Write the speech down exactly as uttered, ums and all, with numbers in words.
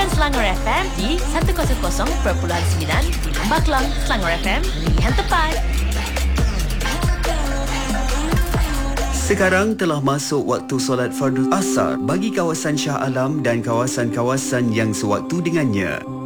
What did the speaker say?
dengan Selangor F M di seratus perpuluhan sembilan di Lembah Kelang. Selangor F M, pilihan tepat. Sekarang telah masuk waktu solat fardu asar bagi kawasan Shah Alam dan kawasan-kawasan yang sewaktu dengannya.